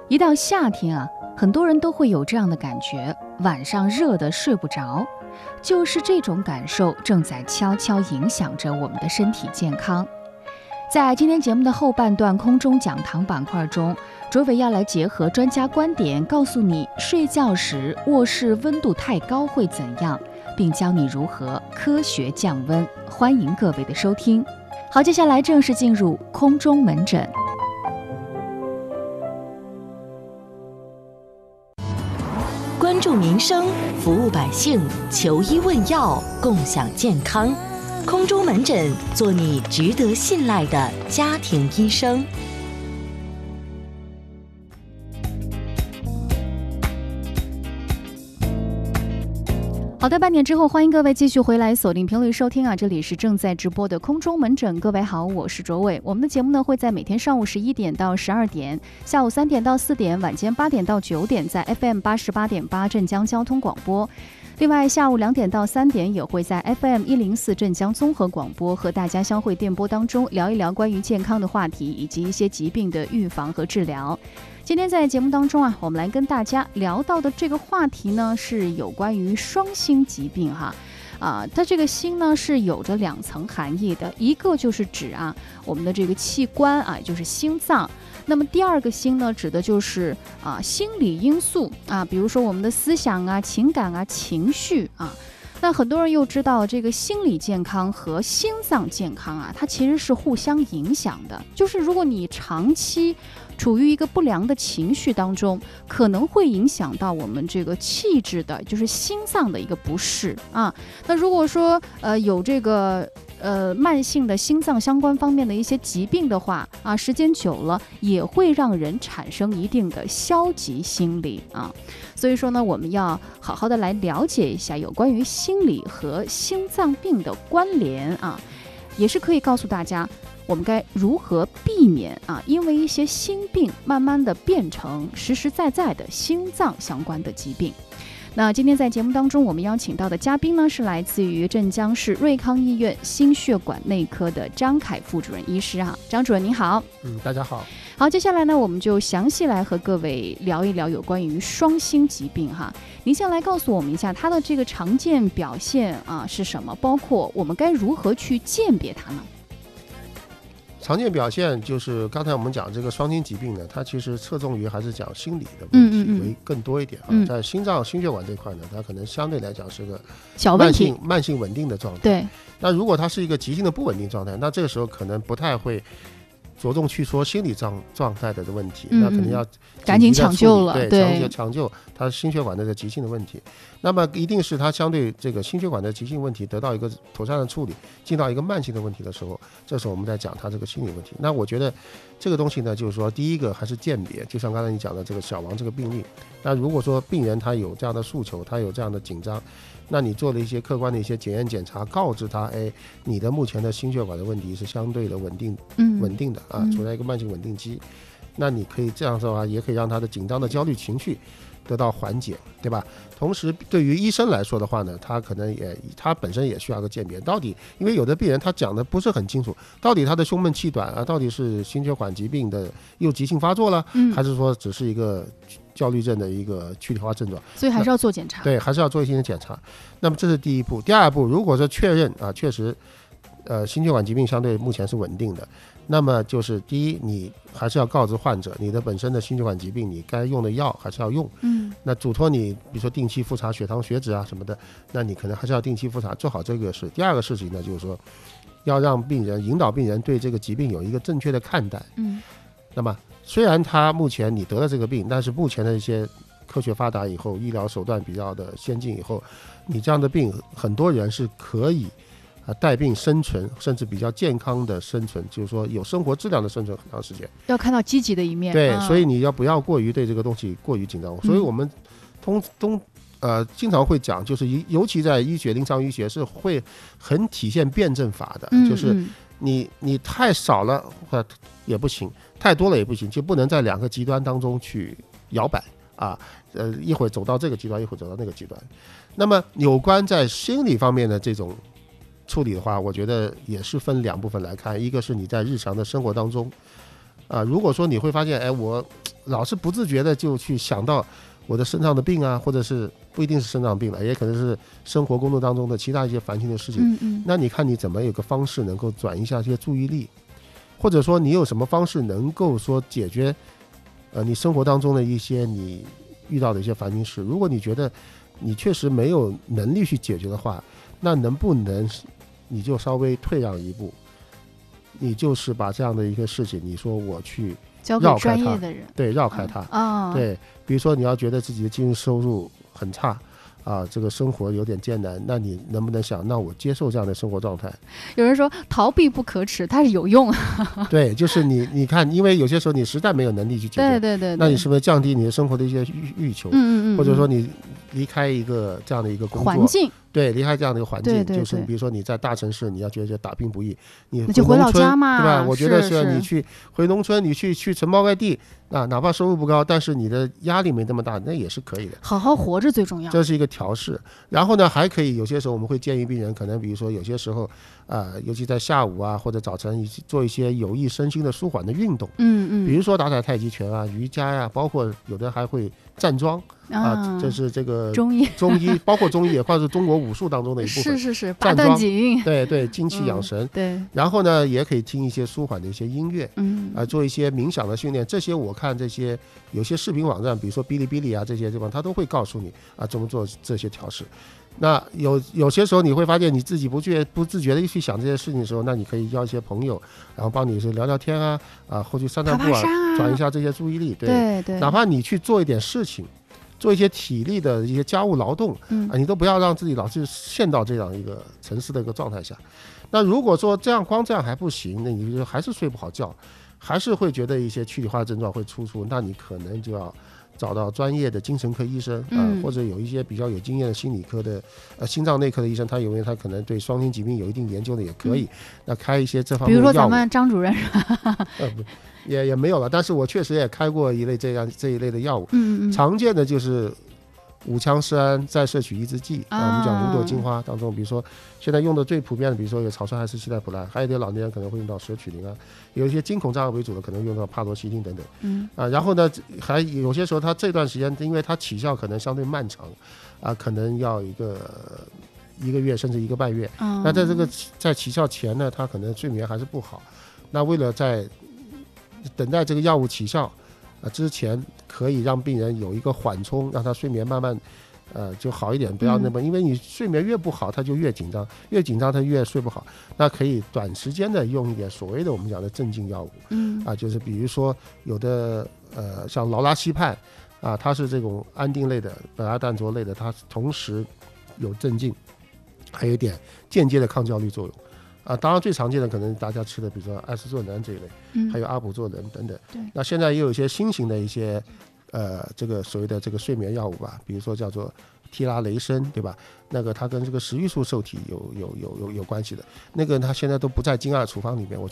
一到夏天啊，很多人都会有这样的感觉，晚上热得睡不着。就是这种感受正在悄悄影响着我们的身体健康。在今天节目的后半段空中讲堂板块中，卓伟要来结合专家观点，告诉你睡觉时卧室温度太高会怎样，并教你如何科学降温。欢迎各位的收听。好，接下来正式进入空中门诊。 关注民生，服务百姓，求医问药，共享健康。空中门诊，做你值得信赖的家庭医生。 好的，半点之后，欢迎各位继续回来锁定频率收听啊！这里是正在直播的空中门诊，各位好，我是卓伟。我们的节目呢会在每天上午11点到12点，下午3点到4点，晚间8点到9点，在 FM 88.8镇江交通广播。另外，下午2点到3点也会在 FM 104镇江综合广播和大家相会电波当中聊一聊关于健康的话题，以及一些疾病的预防和治疗。今天在节目当中啊，我们来跟大家聊到的这个话题呢，是有关于双星疾病哈。它这个星呢是有着2层含义的，一个就是指我们的这个器官就是心脏。那么第二个星呢，指的就是心理因素比如说我们的思想情感情绪那很多人又知道，这个心理健康和心脏健康它其实是互相影响的。就是如果你长期处于一个不良的情绪当中，可能会影响到我们这个气质的，就是心脏的一个不适那如果说有这个慢性的心脏相关方面的一些疾病的话时间久了也会让人产生一定的消极心理所以说呢，我们要好好的来了解一下有关于心理和心脏病的关联也是可以告诉大家我们该如何避免因为一些心病慢慢的变成实实在在的心脏相关的疾病。那今天在节目当中我们邀请到的嘉宾呢，是来自于镇江市瑞康医院心血管内科的张凯副主任医师张主任您好。 大家好。 好，接下来呢，我们就详细来和各位聊一聊有关于双星疾病您先来告诉我们一下它的这个常见表现是什么，包括我们该如何去鉴别它呢？ 常见表现就是刚才我们讲这个双星疾病呢，它其实侧重于还是讲心理的问题为更多一点在心脏心血管这块呢，它可能相对来讲是个小问题， 慢性稳定的状态。 对， 那如果它是一个急性的不稳定状态，那这个时候可能不太会着重去说心理状态的问题，那肯定要赶紧抢救了， 对，抢救它心血管的急性的问题。那么一定是它相对这个心血管的急性问题得到一个妥善的处理，进到一个慢性的问题的时候，这时候我们在讲它这个心理问题。那我觉得这个东西呢，就是说第一个还是鉴别，就像刚才你讲的这个小王这个病例。那如果说病人他有这样的诉求，他有这样的紧张，那你做了一些客观的一些检验检查，告知他你的目前的心血管的问题是相对的稳定的处在一个慢性稳定期，那你可以这样的话，也可以让他的紧张的焦虑情绪得到缓解，对吧？同时对于医生来说的话呢，他可能他本身也需要个鉴别，到底因为有的病人他讲的不是很清楚，到底他的胸闷气短到底是心血管疾病的又急性发作了，还是说只是一个焦虑症的一个躯体化症状， 所以还是要做检查。 对，还是要做一些检查。那么这是第一步。第二步，如果说确认确实心血管疾病相对目前是稳定的，那么就是第一，你还是要告知患者你的本身的心血管疾病，你该用的药还是要用。那嘱托你比如说定期复查血糖血脂什么的，那你可能还是要定期复查，做好这个事。第二个事情呢，就是说要让病人引导病人对这个疾病有一个正确的看待。那么虽然他目前你得了这个病，但是目前的一些科学发达以后，医疗手段比较的先进以后，你这样的病很多人是可以带病生存，甚至比较健康的生存，就是说有生活质量的生存很长时间， 要看到积极的一面。 对，所以你不要过于对这个东西过于紧张。所以我们经常会讲，就是尤其在医学临床医学是会很体现辩证法的，就是你太少了也不行，太多了也不行，就不能在2个极端当中去摇摆一会儿走到这个极端，一会儿走到那个极端。那么有关在心理方面的这种处理的话，我觉得也是分2部分来看。一个是你在日常的生活当中如果说你会发现我老是不自觉的就去想到我的身上的病啊，或者是不一定是身上病了，也可能是生活工作当中的其他一些烦心的事情。那你看你怎么有个方式能够转移一下这些注意力，或者说你有什么方式能够说解决你生活当中的一些你遇到的一些烦心事。如果你觉得你确实没有能力去解决的话，那能不能你就稍微退让一步，你就是把这样的一个事情，你说我去交给专业的人， 对，绕开它。对，比如说你要觉得自己的经济收入很差啊，这个生活有点艰难，那你能不能想，那我接受这样的生活状态？ 有人说逃避不可耻，它是有用。 对，就是你看，因为有些时候你实在没有能力去解决， 对， 那你是不是降低你的生活的一些欲求？或者说你离开一个这样的一个工作环境。 对，离开这样的一个环境， 对就是比如说你在大城市，你要觉得打拼不易，你就回老家嘛， 对吧？我觉得是你去回农村，你去承包块地啊，哪怕收入不高，但是你的压力没那么大，那也是可以的。 好好活着最重要， 这是一个调试。然后呢，还可以有些时候我们会建议病人，可能比如说有些时候尤其在下午啊或者早晨做一些有益身心的舒缓的运动，比如说打打太极拳啊、瑜伽呀，包括有的还会站桩。这是这个中医包括中医也算是中国武术当中的一部分。 是八段锦， 对，精气养神。 对。然后呢，也可以听一些舒缓的一些音乐，做一些冥想的训练。这些我看这些有些视频网站，比如说哔哩哔哩啊这些地方，它都会告诉你怎么做这些调试。那有些时候你会发现你自己不自觉的去想这些事情的时候，那你可以邀一些朋友，然后帮你是聊聊天或去散散步转移一下这些注意力。 对， 哪怕你去做一点事情，做一些体力的一些家务劳动，你都不要让自己老是陷到这样一个沉思的一个状态下。那如果说光这样还不行，那你就还是睡不好觉，还是会觉得一些躯体化的症状会突出，那你可能就要找到专业的精神科医生或者有一些比较有经验的心理科的心脏内科的医生，他可能对双心疾病有一定研究的也可以，那开一些这方面的药物。比如说咱们张主任也没有了，但是我确实也开过一类这一类的药物。常见的就是五羟色胺再摄取抑制剂我们讲五朵金花当中，比如说现在用的最普遍的，比如说有草酸还是西代普兰，还有一点老年人可能会用到舍曲林有一些惊恐障碍为主的可能用到帕罗西汀等等。然后呢，还有些时候它这段时间因为它起效可能相对漫长可能要一个月甚至1个半月。那在这个在起效前呢，它可能睡眠还是不好。那为了在等待这个药物起效之前，可以让病人有一个缓冲，让他睡眠慢慢就好一点，不要那么因为你睡眠越不好，他就越紧张，越紧张他越睡不好。那可以短时间的用一点所谓的我们讲的镇静药物，就是比如说有的像劳拉西泮它是这种安定类的苯阿氮卓类的，它同时有镇静，还有一点间接的抗焦虑作用。当然最常见的可能大家吃的，比如说艾司唑仑这一类，还有阿普唑仑等等。那现在也有一些新型的一些这个所谓的这个睡眠药物吧，比如说叫做替拉雷参，对吧？那个它跟这个食欲素受体有关系的，那个它现在都不在经2处方里面。